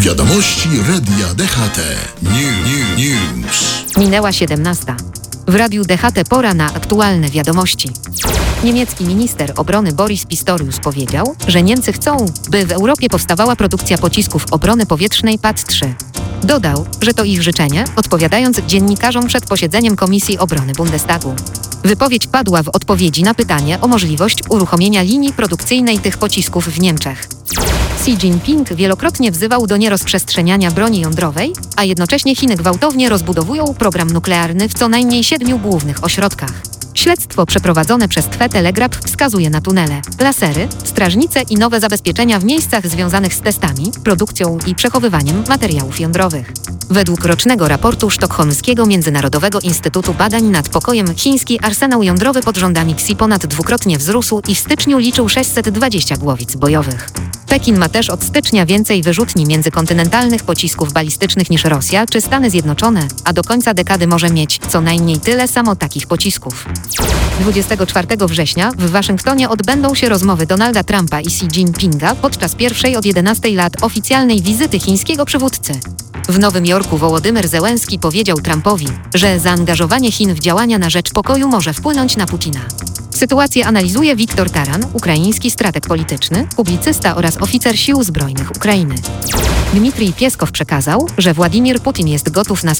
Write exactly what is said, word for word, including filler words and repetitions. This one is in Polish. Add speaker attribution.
Speaker 1: Wiadomości Radia D H T. New, new, news.
Speaker 2: Minęła siedemnasta. W Radiu D H T pora na aktualne wiadomości. Niemiecki minister obrony Boris Pistorius powiedział, że Niemcy chcą, by w Europie powstawała produkcja pocisków obrony powietrznej P A D trzy. Dodał, że to ich życzenie, odpowiadając dziennikarzom przed posiedzeniem Komisji Obrony Bundestagu. Wypowiedź padła w odpowiedzi na pytanie o możliwość uruchomienia linii produkcyjnej tych pocisków w Niemczech. Xi Jinping wielokrotnie wzywał do nierozprzestrzeniania broni jądrowej, a jednocześnie Chiny gwałtownie rozbudowują program nuklearny w co najmniej siedmiu głównych ośrodkach. Śledztwo przeprowadzone przez Twe Telegraph wskazuje na tunele, lasery, strażnice i nowe zabezpieczenia w miejscach związanych z testami, produkcją i przechowywaniem materiałów jądrowych. Według rocznego raportu Sztokholmskiego Międzynarodowego Instytutu Badań nad Pokojem chiński arsenał jądrowy pod rządami Xi ponad dwukrotnie wzrósł i w styczniu liczył sześćset dwadzieścia głowic bojowych. Pekin ma też od stycznia więcej wyrzutni międzykontynentalnych pocisków balistycznych niż Rosja czy Stany Zjednoczone, a do końca dekady może mieć co najmniej tyle samo takich pocisków. dwudziestego czwartego września w Waszyngtonie odbędą się rozmowy Donalda Trumpa i Xi Jinpinga podczas pierwszej od jedenastu lat oficjalnej wizyty chińskiego przywódcy. W Nowym Jorku Wołodymyr Zełenski powiedział Trumpowi, że zaangażowanie Chin w działania na rzecz pokoju może wpłynąć na Putina. Sytuację analizuje Wiktor Taran, ukraiński strateg polityczny, publicysta oraz oficer sił zbrojnych Ukrainy. Dmitrij Pieskow przekazał, że Władimir Putin jest gotów na